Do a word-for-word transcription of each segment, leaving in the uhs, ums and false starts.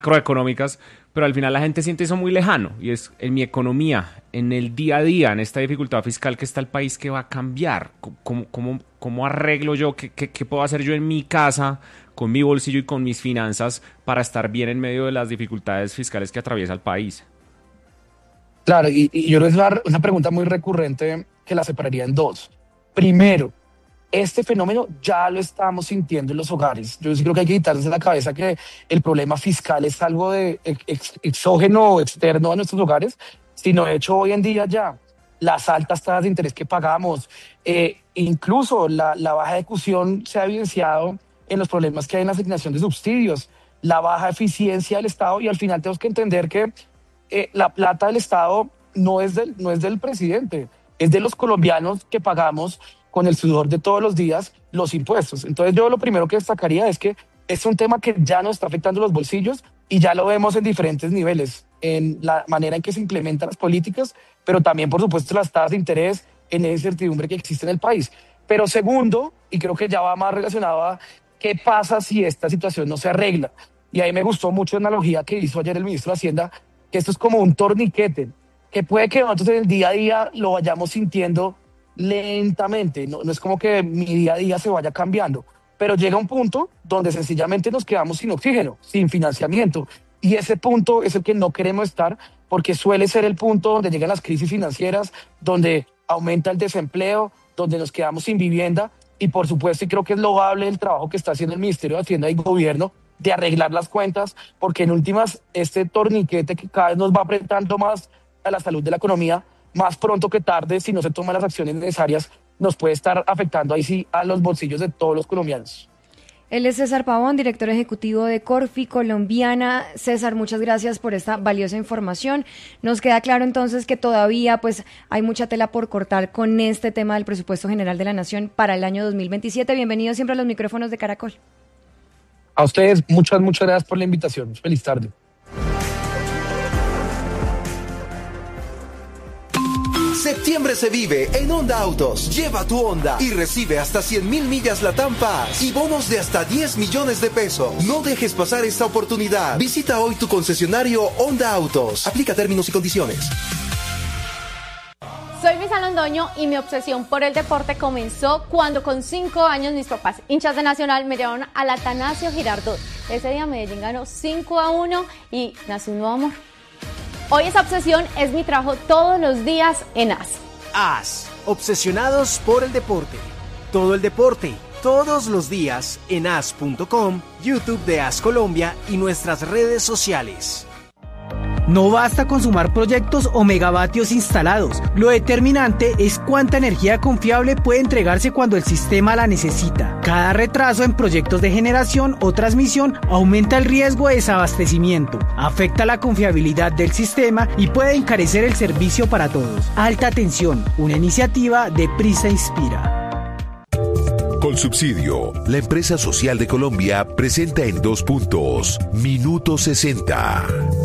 macroeconómicas, pero al final la gente siente eso muy lejano y es en mi economía, en el día a día, en esta dificultad fiscal que está el país, que va a cambiar. ¿Cómo, cómo, cómo arreglo yo? ¿Qué, qué, ¿Qué puedo hacer yo en mi casa, con mi bolsillo y con mis finanzas para estar bien en medio de las dificultades fiscales que atraviesa el país? Claro, y, y yo creo que es una, una pregunta muy recurrente que la separaría en dos. Primero, este fenómeno ya lo estamos sintiendo en los hogares. Yo sí creo que hay que quitarse de la cabeza que el problema fiscal es algo de ex, exógeno o externo a nuestros hogares, sino de hecho hoy en día ya las altas tasas de interés que pagamos, eh, incluso la, la baja ejecución se ha evidenciado en los problemas que hay en la asignación de subsidios, la baja eficiencia del Estado, y al final tenemos que entender que eh, la plata del Estado no es del, no es del presidente, es de los colombianos que pagamos con el sudor de todos los días los impuestos. Entonces yo lo primero que destacaría es que es un tema que ya nos está afectando los bolsillos y ya lo vemos en diferentes niveles, en la manera en que se implementan las políticas, pero también, por supuesto, las tasas de interés, en esa incertidumbre que existe en el país. Pero segundo, y creo que ya va más relacionado a qué pasa si esta situación no se arregla. Y ahí me gustó mucho la analogía que hizo ayer el ministro de Hacienda, que esto es como un torniquete, que puede que nosotros en el día a día lo vayamos sintiendo lentamente, no, no es como que mi día a día se vaya cambiando, pero llega un punto donde sencillamente nos quedamos sin oxígeno, sin financiamiento, y ese punto es el que no queremos estar, porque suele ser el punto donde llegan las crisis financieras, donde aumenta el desempleo, donde nos quedamos sin vivienda, y por supuesto, y creo que es loable el trabajo que está haciendo el Ministerio de Hacienda y Gobierno de arreglar las cuentas, porque en últimas este torniquete que cada vez nos va apretando más a la salud de la economía, más pronto que tarde, si no se toman las acciones necesarias, nos puede estar afectando ahí sí a los bolsillos de todos los colombianos. Él es César Pavón, director ejecutivo de Corfi Colombiana. César, muchas gracias por esta valiosa información. Nos queda claro entonces que todavía pues hay mucha tela por cortar con este tema del presupuesto general de la Nación para el año dos mil veintisiete. Bienvenido siempre a los micrófonos de Caracol. A ustedes, muchas, muchas gracias por la invitación. Feliz tarde. Septiembre se vive en Honda Autos. Lleva tu Honda y recibe hasta cien mil millas Latam Paz y bonos de hasta diez millones de pesos. No dejes pasar esta oportunidad. Visita hoy tu concesionario Honda Autos. Aplica términos y condiciones. Soy Luisa Londoño y mi obsesión por el deporte comenzó cuando con cinco años mis papás, hinchas de Nacional, me llevaron al Atanasio Girardot. Ese día Medellín ganó cinco a uno y nació un nuevo amor. Hoy esa obsesión es mi trabajo todos los días en A S. A S, obsesionados por el deporte. Todo el deporte, todos los días en A S punto com, YouTube de A S Colombia y nuestras redes sociales. No basta con sumar proyectos o megavatios instalados. Lo determinante es cuánta energía confiable puede entregarse cuando el sistema la necesita. Cada retraso en proyectos de generación o transmisión aumenta el riesgo de desabastecimiento, afecta la confiabilidad del sistema y puede encarecer el servicio para todos. Alta tensión, una iniciativa de Prisa Inspira. Colsubsidio, la empresa social de Colombia, presenta en dos puntos, Minuto sesenta.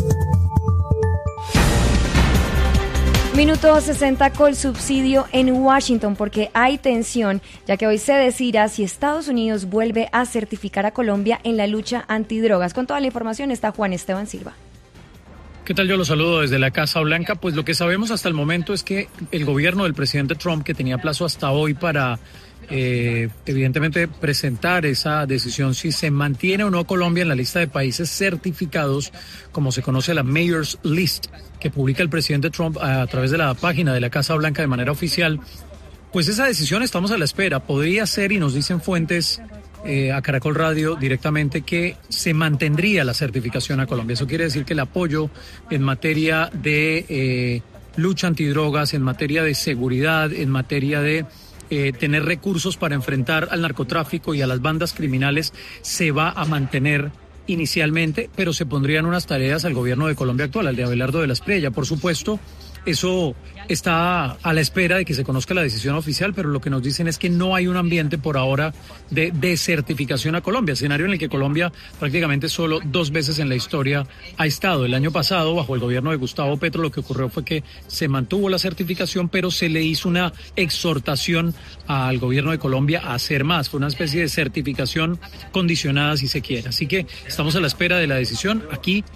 Minuto sesenta Colsubsidio en Washington, porque hay tensión, ya que hoy se decidirá si Estados Unidos vuelve a certificar a Colombia en la lucha antidrogas. Con toda la información está Juan Esteban Silva. ¿Qué tal? Yo los saludo desde la Casa Blanca. Pues lo que sabemos hasta el momento es que el gobierno del presidente Trump, que tenía plazo hasta hoy para eh, evidentemente presentar esa decisión si se mantiene o no Colombia en la lista de países certificados, como se conoce la Mayor's List, que publica el presidente Trump a, a través de la página de la Casa Blanca de manera oficial, pues esa decisión estamos a la espera. Podría ser, y nos dicen fuentes eh, a Caracol Radio directamente, que se mantendría la certificación a Colombia. Eso quiere decir que el apoyo en materia de eh, lucha antidrogas, en materia de seguridad, en materia de Eh, tener recursos para enfrentar al narcotráfico y a las bandas criminales se va a mantener inicialmente, pero se pondrían unas tareas al gobierno de Colombia actual, al de Abelardo de la Espriella. Por supuesto, eso está a la espera de que se conozca la decisión oficial, pero lo que nos dicen es que no hay un ambiente por ahora de desertificación a Colombia, escenario en el que Colombia prácticamente solo dos veces en la historia ha estado. El año pasado, bajo el gobierno de Gustavo Petro, lo que ocurrió fue que se mantuvo la certificación, pero se le hizo una exhortación al gobierno de Colombia a hacer más. Fue una especie de certificación condicionada, si se quiere. Así que estamos a la espera de la decisión. Aquí